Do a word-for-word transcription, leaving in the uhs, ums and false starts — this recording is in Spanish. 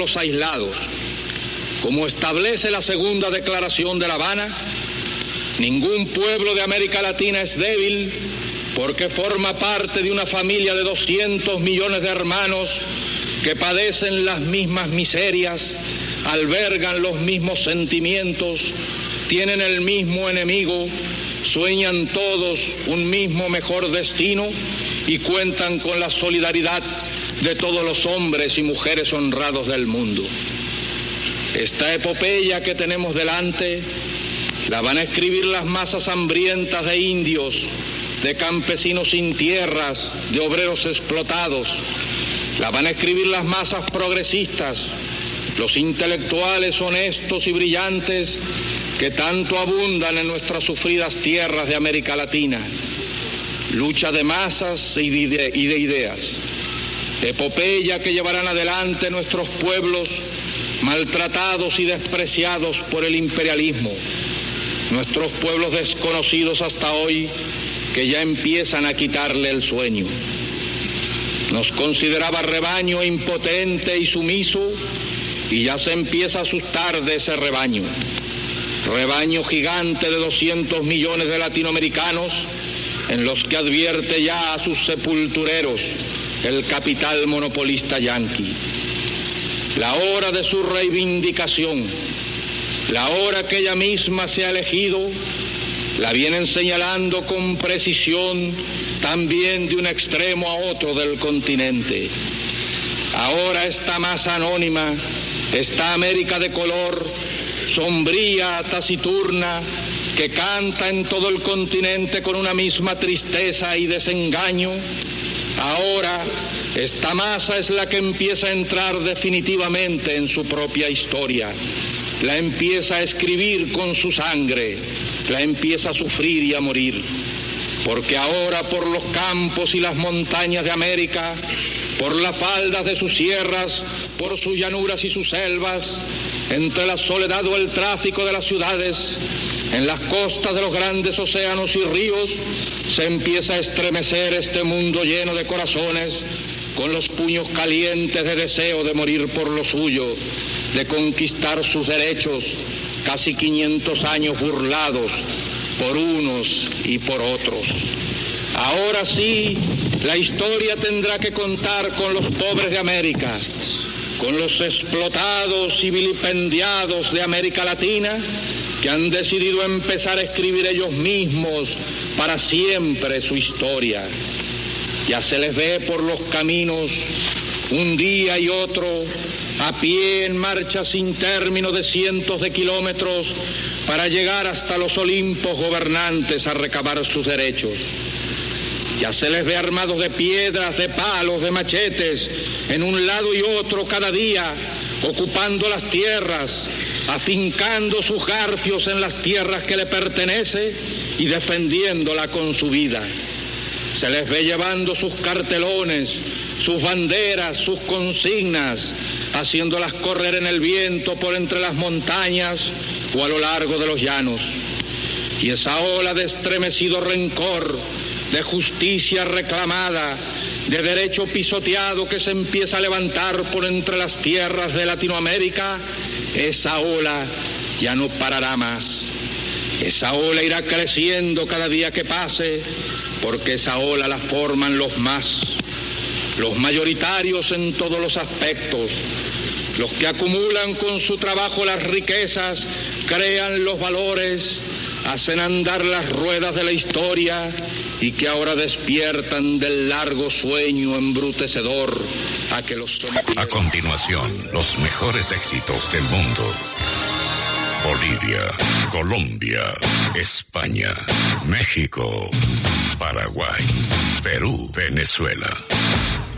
pueblos aislados. Como establece la segunda declaración de La Habana, ningún pueblo de América Latina es débil porque forma parte de una familia de doscientos millones de hermanos que padecen las mismas miserias, albergan los mismos sentimientos, tienen el mismo enemigo, sueñan todos un mismo mejor destino y cuentan con la solidaridad de todos los hombres y mujeres honrados del mundo. Esta epopeya que tenemos delante la van a escribir las masas hambrientas de indios, de campesinos sin tierras, de obreros explotados. La van a escribir las masas progresistas, los intelectuales honestos y brillantes que tanto abundan en nuestras sufridas tierras de América Latina. Lucha de masas y de, y de ideas. Epopeya que llevarán adelante nuestros pueblos maltratados y despreciados por el imperialismo. Nuestros pueblos desconocidos hasta hoy que ya empiezan a quitarle el sueño. Nos consideraba rebaño impotente y sumiso y ya se empieza a asustar de ese rebaño. Rebaño gigante de doscientos millones de latinoamericanos en los que advierte ya a sus sepultureros el capital monopolista yanqui. La hora de su reivindicación, la hora que ella misma se ha elegido, la vienen señalando con precisión también de un extremo a otro del continente. Ahora esta masa anónima, esta América de color, sombría, taciturna, que canta en todo el continente con una misma tristeza y desengaño, ahora esta masa es la que empieza a entrar definitivamente en su propia historia, la empieza a escribir con su sangre, la empieza a sufrir y a morir, porque ahora por los campos y las montañas de América, por las faldas de sus sierras, por sus llanuras y sus selvas, entre la soledad o el tráfico de las ciudades, en las costas de los grandes océanos y ríos, se empieza a estremecer este mundo lleno de corazones, con los puños calientes de deseo de morir por lo suyo, de conquistar sus derechos, casi quinientos años burlados por unos y por otros. Ahora sí, la historia tendrá que contar con los pobres de América, con los explotados y vilipendiados de América Latina, que han decidido empezar a escribir ellos mismos para siempre su historia. Ya se les ve por los caminos, un día y otro, a pie en marcha sin término de cientos de kilómetros para llegar hasta los Olimpos gobernantes a recabar sus derechos. Ya se les ve armados de piedras, de palos, de machetes, en un lado y otro cada día, ocupando las tierras, afincando sus garfios en las tierras que le pertenece y defendiéndola con su vida. Se les ve llevando sus cartelones, sus banderas, sus consignas, haciéndolas correr en el viento por entre las montañas o a lo largo de los llanos. Y esa ola de estremecido rencor, de justicia reclamada, de derecho pisoteado que se empieza a levantar por entre las tierras de Latinoamérica, esa ola ya no parará más. Esa ola irá creciendo cada día que pase, porque esa ola la forman los más, los mayoritarios en todos los aspectos, los que acumulan con su trabajo las riquezas, crean los valores, hacen andar las ruedas de la historia y que ahora despiertan del largo sueño embrutecedor a que los sometieron. A continuación, los mejores éxitos del mundo. Bolivia, Colombia, España, México, Paraguay, Perú, Venezuela.